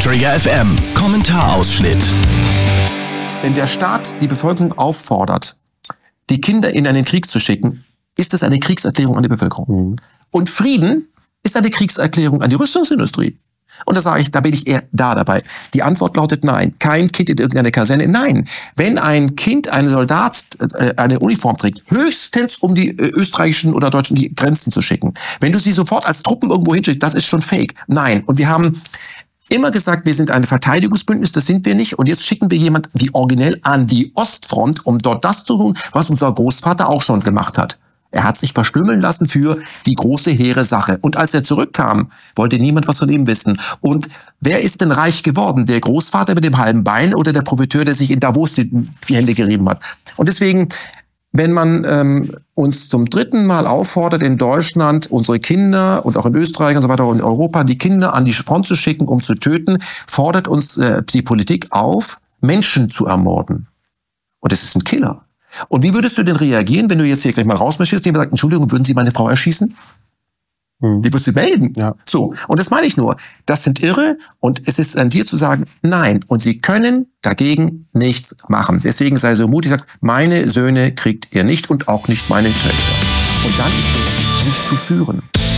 Träger FM. Kommentarausschnitt. Wenn der Staat die Bevölkerung auffordert, die Kinder in einen Krieg zu schicken, ist das eine Kriegserklärung an die Bevölkerung. Und Frieden ist eine Kriegserklärung an die Rüstungsindustrie. Und da sage ich, da bin ich eher dabei. Die Antwort lautet nein. Kein Kind in irgendeine Kaserne. Nein. Wenn ein Kind, ein Soldat eine Uniform trägt, höchstens um die österreichischen oder deutschen Grenzen zu schicken. Wenn du sie sofort als Truppen irgendwo hinschickst, das ist schon fake. Nein. Und wir haben immer gesagt, wir sind ein Verteidigungsbündnis, das sind wir nicht. Und jetzt schicken wir jemand wie originell an die Ostfront, um dort das zu tun, was unser Großvater auch schon gemacht hat. Er hat sich verstümmeln lassen für die große, hehre Sache. Und als er zurückkam, wollte niemand was von ihm wissen. Und wer ist denn reich geworden? Der Großvater mit dem halben Bein oder der Profiteur, der sich in Davos die Hände gerieben hat? Und deswegen, wenn man uns zum 3. Mal auffordert, in Deutschland unsere Kinder und auch in Österreich und so weiter und in Europa die Kinder an die Front zu schicken, um zu töten, fordert uns die Politik auf, Menschen zu ermorden. Und das ist ein Killer. Und wie würdest du denn reagieren, wenn du jetzt hier gleich mal rausmarschierst und jemand sagt, Entschuldigung, würden Sie meine Frau erschießen? Die würdest du melden. Ja. So. Und das meine ich nur. Das sind Irre und es ist an dir zu sagen, nein. Und sie können dagegen nichts machen. Deswegen sei so mutig, sag, meine Söhne kriegt ihr nicht und auch nicht meine Töchter. Und dann ist es nicht zu führen.